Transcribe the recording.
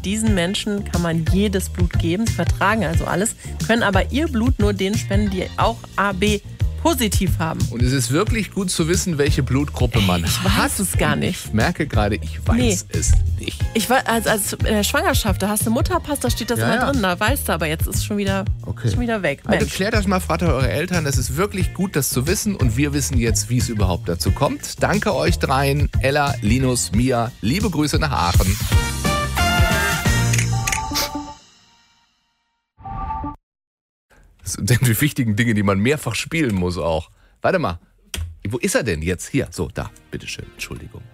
diesen Menschen kann man jedes Blut geben. Sie vertragen also alles, können aber ihr Blut nur denen spenden, die auch AB positiv haben. Und es ist wirklich gut zu wissen, welche Blutgruppe man Ich hat. weiß es gar nicht. Ich merke gerade, ich weiß es nicht. Ich weiß, also in der Schwangerschaft, da hast du Mutterpass, da steht das immer drin, da weißt du, aber jetzt ist schon wieder, weg. Also klärt das mal, fragt eure Eltern, es ist wirklich gut, das zu wissen und wir wissen jetzt, wie es überhaupt dazu kommt. Danke euch dreien, Ella, Linus, Mia, liebe Grüße nach Aachen. Das sind die wichtigen Dinge, die man mehrfach spielen muss auch. Warte mal, wo ist er denn jetzt? Hier, so, da, bitteschön, Entschuldigung.